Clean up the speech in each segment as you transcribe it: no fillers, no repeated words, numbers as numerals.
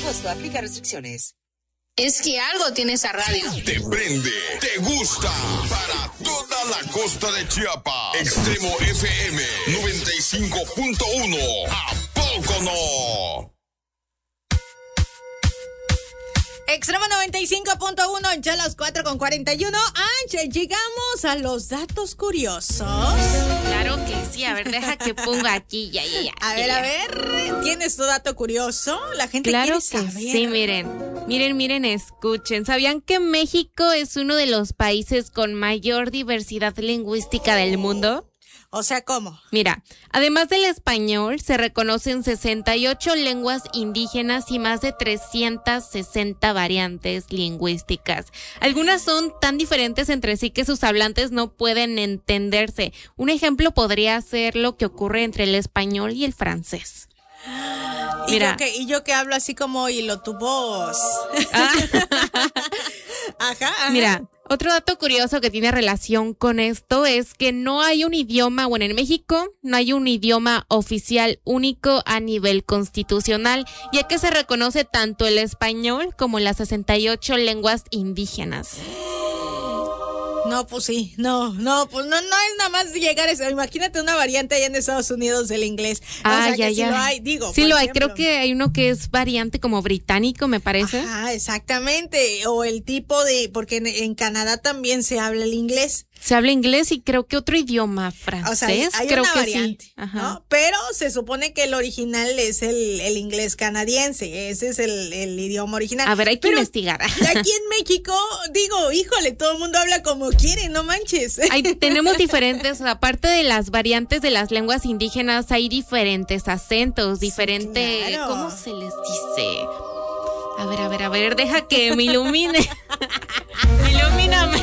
costo, aplica restricciones. Es que algo tiene esa radio. Te prende, te gusta. Para toda la costa de Chiapas. Extremo FM 95.1. ¿A poco no? Extremo 95.1, ya las 4:41. Ángel, llegamos a los datos curiosos. Claro que sí, a ver, deja que ponga aquí, ya. A ver, ¿tienes tu dato curioso? La gente claro quiere que saber. sí, miren, escuchen. ¿Sabían que México es uno de los países con mayor diversidad lingüística del mundo? O sea, ¿cómo? Mira, además del español, se reconocen 68 lenguas indígenas y más de 360 variantes lingüísticas. Algunas son tan diferentes entre sí que sus hablantes no pueden entenderse. Un ejemplo podría ser lo que ocurre entre el español y el francés. Mira. Y yo que hablo así como hilo tu voz. Ajá. Mira, otro dato curioso que tiene relación con esto es que no hay un idioma, bueno, en México no hay un idioma oficial único a nivel constitucional, ya que se reconoce tanto el español como las 68 lenguas indígenas. No, pues sí, no es nada más llegar a eso. Imagínate una variante allá en Estados Unidos del inglés. Ya. Sí lo hay, digo. Sí por lo hay, ejemplo. creo que hay uno que es variante como británico, me parece. Ajá, exactamente. O el tipo de, porque en Canadá también se habla el inglés. Se habla inglés y creo que otro idioma, francés, O sea, hay creo una que variante, sí. Ajá. ¿no? Pero se supone que el original es el inglés canadiense, ese es el idioma original. A ver, hay que Pero investigar. aquí en México, digo, híjole, todo el mundo habla como quiere, no manches. Tenemos diferentes, aparte de las variantes de las lenguas indígenas, hay diferentes acentos, diferentes, claro. ¿cómo se les dice? A ver, deja que me ilumine. Ilumíname.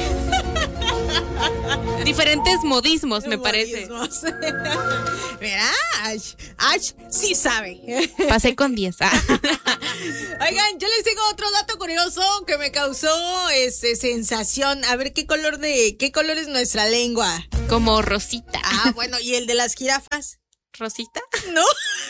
Diferentes modismos, me parece. Mira, Ash sí sabe. Pasé con 10. Oigan, yo les tengo otro dato curioso que me causó sensación. A ver, ¿qué color es nuestra lengua? Como rosita. Bueno, ¿y el de las jirafas? ¿Rosita? No.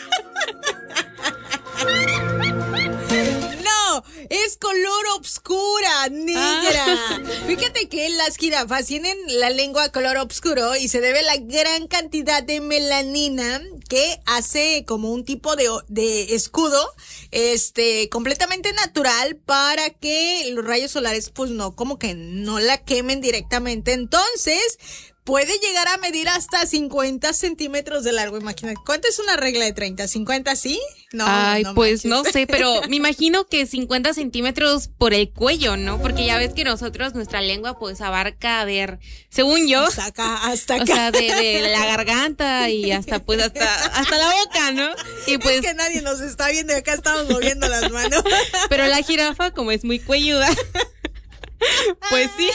No, es color obscura, negra. Fíjate que las jirafas tienen la lengua color obscuro y se debe a la gran cantidad de melanina que hace como un tipo de escudo, completamente natural para que los rayos solares, pues no, como que no la quemen directamente. Entonces, puede llegar a medir hasta 50 centímetros de largo. Imagínate, ¿cuánto es una regla de 30? ¿50 sí? No. Pues manches. no sé, pero me imagino que 50 centímetros por el cuello, ¿no? Porque ya ves que nosotros, nuestra lengua, pues abarca, a ver, según yo. Hasta acá. O sea, de la garganta y hasta la boca, ¿no? Y pues. Es que nadie nos está viendo y acá estamos moviendo las manos. Pero la jirafa, como es muy cuelluda, pues sí.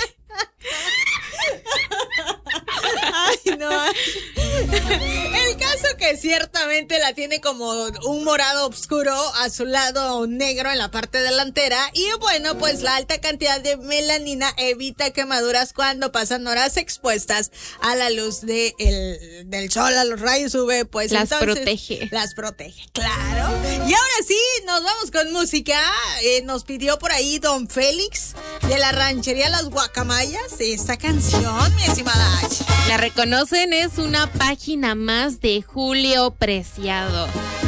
Ay, no. El caso que ciertamente la tiene como un morado oscuro a su lado negro en la parte delantera. Y bueno, pues la alta cantidad de melanina evita quemaduras cuando pasan horas expuestas a la luz del sol, a los rayos UV. Pues las protege, claro. Y ahora sí, nos vamos con música. Nos pidió por ahí Don Félix de la ranchería Las Guacamayas esta canción, mi estimada Ash. La reconocen, es una página más de Julio Preciado.